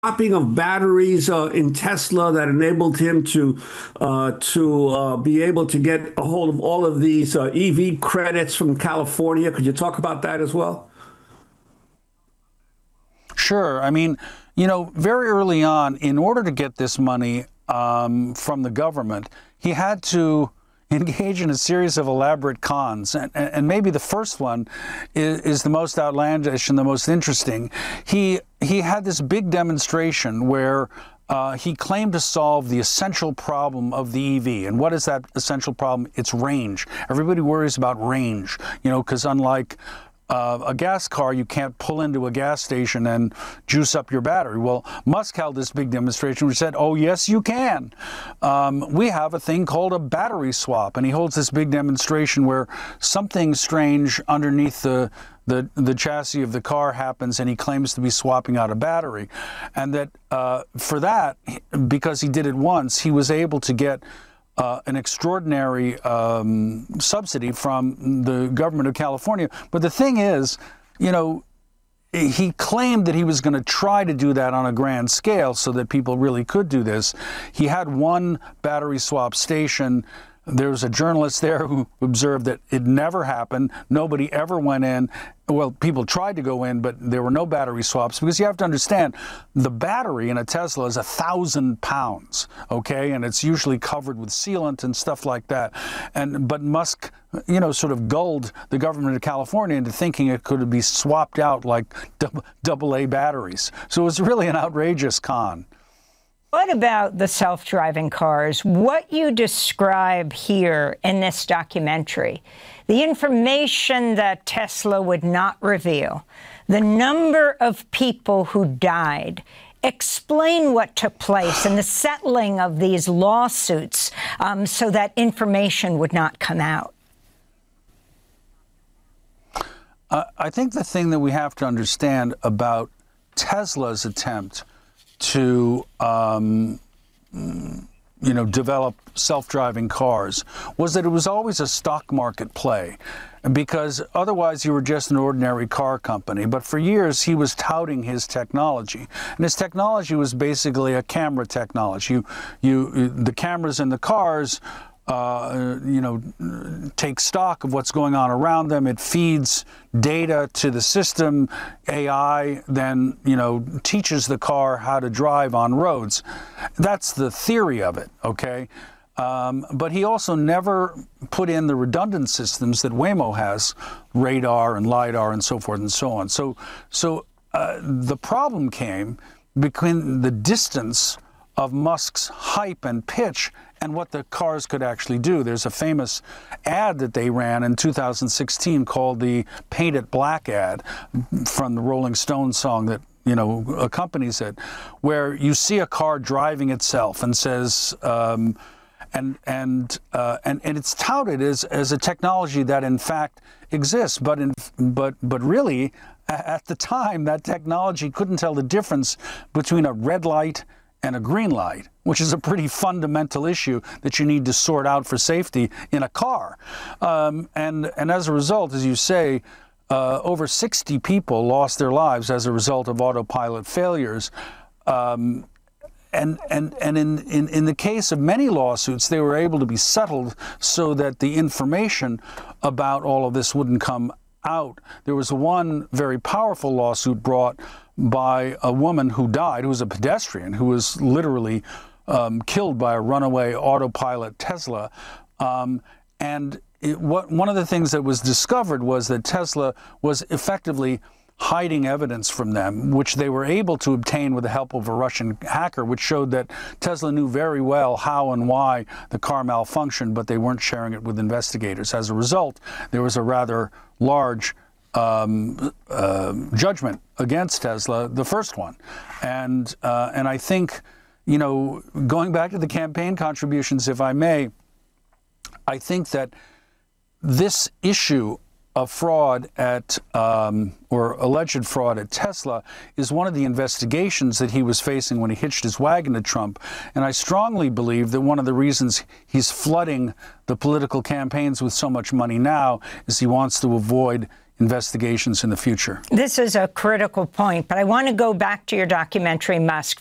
swapping of batteries in Tesla that enabled him to be able to get a hold of all of these EV credits from California. Could you talk about that as well? Sure. I mean, very early on, in order to get this money from the government, he had to engage in a series of elaborate cons. And maybe the first one is the most outlandish and the most interesting. He had this big demonstration where he claimed to solve the essential problem of the EV. And what is that essential problem? It's range. Everybody worries about range, because unlike a gas car, you can't pull into a gas station and juice up your battery. Well, Musk held this big demonstration which said, oh, yes, you can. We have a thing called a battery swap. And he holds this big demonstration where something strange underneath the chassis of the car happens, and he claims to be swapping out a battery. And that for that, because he did it once, he was able to get an extraordinary subsidy from the government of California. But the thing is, he claimed that he was going to try to do that on a grand scale so that people really could do this. He had one battery swap station. There was a journalist there who observed that it never happened. Nobody ever went in. Well, people tried to go in, but there were no battery swaps, because you have to understand the battery in a Tesla is 1,000 pounds, okay? And it's usually covered with sealant and stuff like that. But Musk, sort of gulled the government of California into thinking it could be swapped out like AA batteries. So it was really an outrageous con. What about the self-driving cars? What you describe here in this documentary, the information that Tesla would not reveal, the number of people who died, explain what took place and the settling of these lawsuits so that information would not come out. I think the thing that we have to understand about Tesla's attempt to develop self-driving cars was that it was always a stock market play, because otherwise you were just an ordinary car company. But for years he was touting his technology, and his technology was basically a camera technology. The cameras in the cars take stock of what's going on around them. It feeds data to the system. AI then, teaches the car how to drive on roads. That's the theory of it, okay? But he also never put in the redundant systems that Waymo has, radar and LiDAR and so forth and so on. So the problem came between the distance of Musk's hype and pitch and what the cars could actually do. There's a famous ad that they ran in 2016 called the Paint It Black ad from the Rolling Stones song that accompanies it, where you see a car driving itself and says, and it's touted as a technology that in fact exists, but really at the time that technology couldn't tell the difference between a red light and a green light, which is a pretty fundamental issue that you need to sort out for safety in a car. And as a result, as you say, over 60 people lost their lives as a result of autopilot failures. And in the case of many lawsuits, they were able to be settled so that the information about all of this wouldn't come out. There was one very powerful lawsuit brought by a woman who died, who was a pedestrian, who was literally killed by a runaway autopilot Tesla. One of the things that was discovered was that Tesla was effectively hiding evidence from them, which they were able to obtain with the help of a Russian hacker, which showed that Tesla knew very well how and why the car malfunctioned, but they weren't sharing it with investigators. As a result, there was a rather large judgment against Tesla, the first one. And I think, going back to the campaign contributions, if I may, I think that this issue of fraud at, or alleged fraud at Tesla is one of the investigations that he was facing when he hitched his wagon to Trump. And I strongly believe that one of the reasons he's flooding the political campaigns with so much money now is he wants to avoid investigations in the future. This is a critical point, but I want to go back to your documentary, Musk.